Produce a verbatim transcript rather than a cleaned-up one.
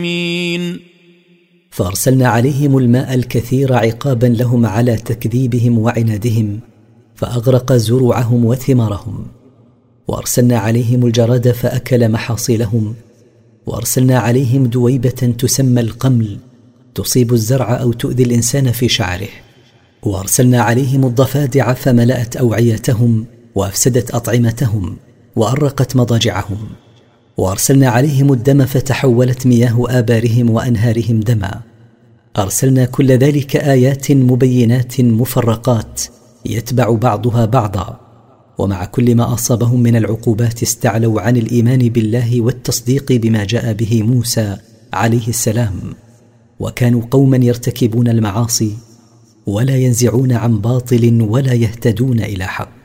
فأرسلنا عليهم الماء الكثير عقابا لهم على تكذيبهم وعنادهم، فأغرق زروعهم وثمارهم. وأرسلنا عليهم الجراد فأكل محاصيلهم. وأرسلنا عليهم دويبة تسمى القمل، تصيب الزرع أو تؤذي الإنسان في شعره. وأرسلنا عليهم الضفادع فملأت أوعيتهم وأفسدت أطعمتهم وأرقت مضاجعهم. وأرسلنا عليهم الدم فتحولت مياه آبارهم وأنهارهم دما. أرسلنا كل ذلك آيات مبينات مفرقات يتبع بعضها بعضا. ومع كل ما أصابهم من العقوبات استعلوا عن الإيمان بالله والتصديق بما جاء به موسى عليه السلام، وكانوا قوما يرتكبون المعاصي ولا ينزعون عن باطل ولا يهتدون إلى حق.